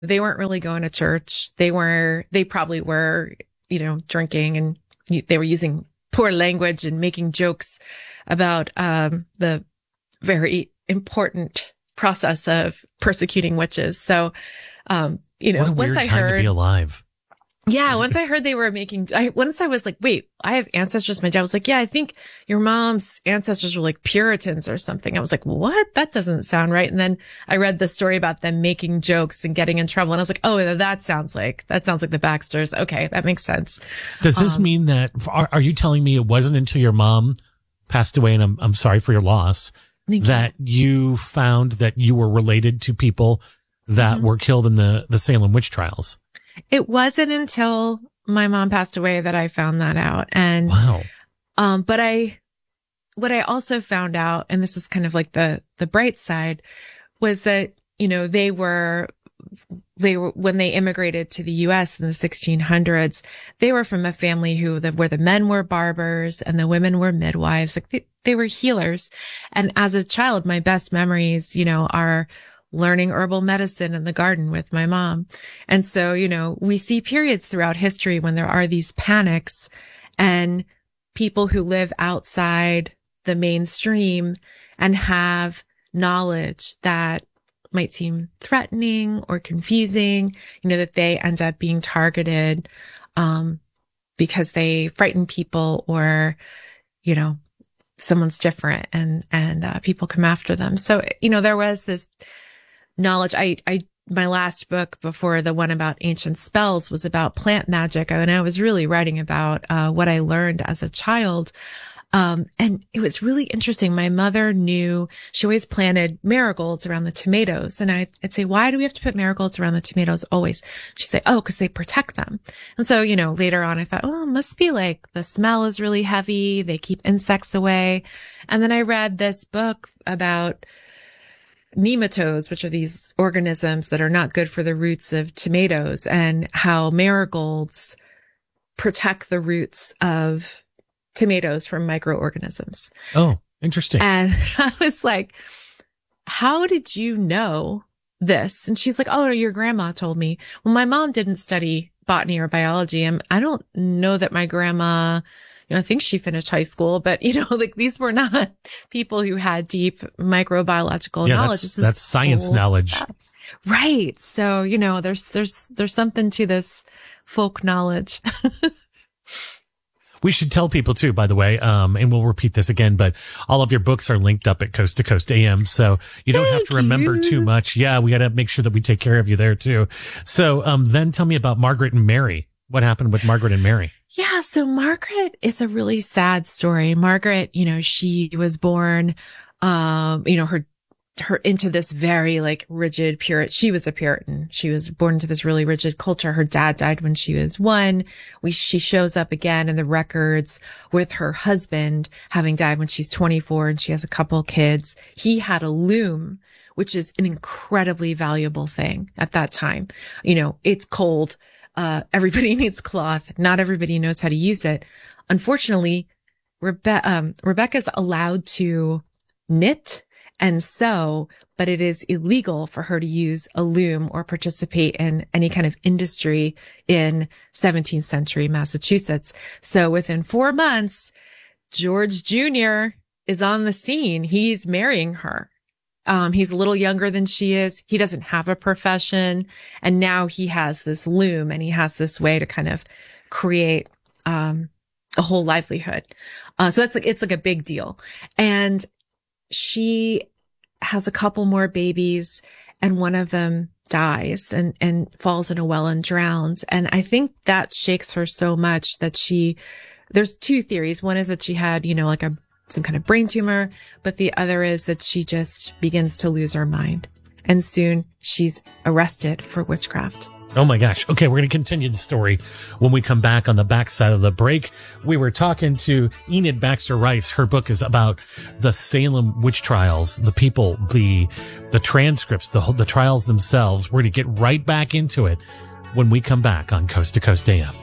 they weren't really going to church. They probably were, drinking, and they were using poor language and making jokes about the very important process of persecuting witches. So, what a weird time to be alive. Yeah, once I heard they were once I was like, wait, I have ancestors. My dad was like, yeah, I think your mom's ancestors were like Puritans or something. I was like, what? That doesn't sound right. And then I read the story about them making jokes and getting in trouble. And I was like, oh, that sounds like the Baxters. Okay, that makes sense. Does this mean that, are you telling me it wasn't until your mom passed away, and I'm sorry for your loss, that you found that you were related to people that were killed in the Salem witch trials? It wasn't until my mom passed away that I found that out. And, wow. But what I also found out, and this is kind of like the bright side, was that, they were, when they immigrated to the U.S. in the 1600s, they were from a family where the men were barbers and the women were midwives. Like they were healers. And as a child, my best memories, are learning herbal medicine in the garden with my mom. And so, we see periods throughout history when there are these panics, and people who live outside the mainstream and have knowledge that might seem threatening or confusing, that they end up being targeted, because they frighten people, or, someone's different, and people come after them. So, there was this knowledge. My last book before the one about ancient spells was about plant magic. And I was really writing about, what I learned as a child. And it was really interesting. My mother she always planted marigolds around the tomatoes. And I'd say, why do we have to put marigolds around the tomatoes always? She'd say, oh, because they protect them. And so, later on I thought, oh, it must be like the smell is really heavy. They keep insects away. And then I read this book about nematodes, which are these organisms that are not good for the roots of tomatoes, and how marigolds protect the roots of tomatoes from microorganisms. Oh, interesting. And I was like, how did you know this? And she's like, oh, your grandma told me. Well, my mom didn't study botany or biology, and I don't know that my grandma, I think she finished high school, but like these were not people who had deep microbiological knowledge. That's science knowledge. Stuff. Right. So, there's something to this folk knowledge. We should tell people too, by the way, and we'll repeat this again, but all of your books are linked up at Coast to Coast AM, so you don't have to remember too much. Yeah, we got to make sure that we take care of you there too. So, then tell me about Margaret and Mary. What happened with Margaret and Mary? Yeah. So Margaret is a really sad story. Margaret, she was born, her into this very rigid Puritan. She was a Puritan. She was born into this really rigid culture. Her dad died when she was 1. She shows up again in the records with her husband having died when she's 24, and she has a couple kids. He had a loom, which is an incredibly valuable thing at that time. It's cold. Everybody needs cloth. Not everybody knows how to use it. Unfortunately, Rebecca's allowed to knit and sew, but it is illegal for her to use a loom or participate in any kind of industry in 17th century Massachusetts. So within 4 months, George Jr. is on the scene. He's marrying her. He's a little younger than she is. He doesn't have a profession. And now he has this loom, and he has this way to kind of create, a whole livelihood. So it's like a big deal. And she has a couple more babies, and one of them dies and falls in a well and drowns. And I think that shakes her so much that there's 2 theories. One is that she had, some kind of brain tumor, but the other is that she just begins to lose her mind. And soon she's arrested for witchcraft. Oh my gosh. Okay, we're going to continue the story when we come back on the backside of the break. We were talking to Enid Baxter Rice. Her book is about the Salem witch trials, the people, the transcripts, the trials themselves. We're going to get right back into it when we come back on Coast to Coast AM.